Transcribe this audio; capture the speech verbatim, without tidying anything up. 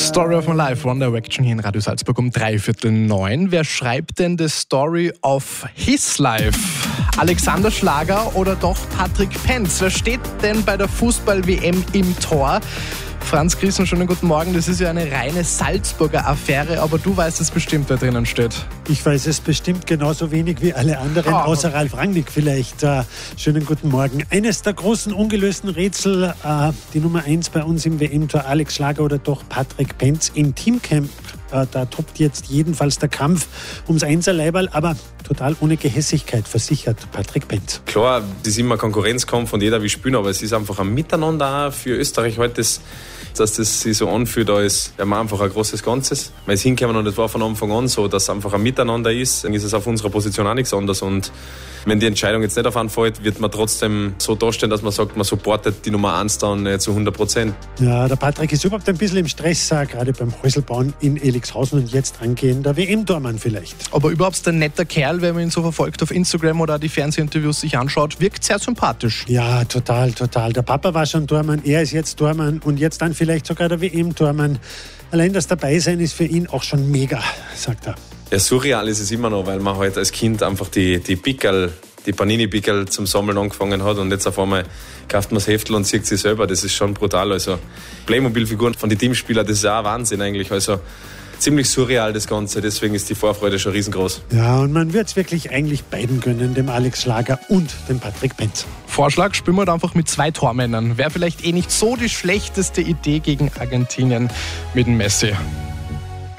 Story of my life, One Direction hier in Radio Salzburg um drei Viertel neun. Wer schreibt denn the story of his life? Alexander Schlager oder doch Patrick Penz? Wer steht denn bei der Fußball-W M im Tor? Franz Griesen, schönen guten Morgen. Das ist ja eine reine Salzburger Affäre, aber du weißt es bestimmt, wer drinnen steht. Ich weiß es bestimmt genauso wenig wie alle anderen, oh, außer Ralf Rangnick vielleicht. Äh, schönen guten Morgen. Eines der großen ungelösten Rätsel, äh, die Nummer eins bei uns im W M-Tor, Alex Schlager oder doch Patrick Penz im Teamcamp. Äh, da toppt jetzt jedenfalls der Kampf ums Einserleiberl, aber total ohne Gehässigkeit, versichert Patrick Penz. Klar, das ist immer Konkurrenzkampf und jeder will spielen, aber es ist einfach ein Miteinander auch für Österreich heute, das, dass das sich so anfühlt, als wären wir einfach ein großes Ganzes. Weil es hinkommen und das war von Anfang an so, dass es einfach ein Miteinander ist, dann ist es auf unserer Position auch nichts anderes. Und wenn die Entscheidung jetzt nicht auf einen fällt, wird man trotzdem so dastehen, dass man sagt, man supportet die Nummer eins dann zu hundert Prozent. Ja, der Patrick ist überhaupt ein bisschen im Stress, gerade beim Häuselbauen in Elixhausen und jetzt angehender W M-Tormann vielleicht. Aber überhaupt ein netter Kerl, wenn man ihn so verfolgt auf Instagram oder die Fernsehinterviews sich anschaut, wirkt sehr sympathisch. Ja, total, total. Der Papa war schon Tormann, er ist jetzt Tormann und jetzt dann vielleicht sogar der W M-Tormann. Allein das Dabeisein ist für ihn auch schon mega, sagt er. Ja, surreal ist es immer noch, weil man halt als Kind einfach die, die Pickerl, die Panini-Pickerl zum Sammeln angefangen hat und jetzt auf einmal kauft man das Heftel und sieht sie selber. Das ist schon brutal. Also Playmobil-Figuren von den Teamspielern, das ist auch ein Wahnsinn eigentlich. Also ziemlich surreal das Ganze, deswegen ist die Vorfreude schon riesengroß. Ja, und man wird es wirklich eigentlich beiden gönnen, dem Alex Schlager und dem Patrick Penz. Vorschlag, spielen wir halt einfach mit zwei Tormännern. Wäre vielleicht eh nicht so die schlechteste Idee gegen Argentinien mit dem Messi.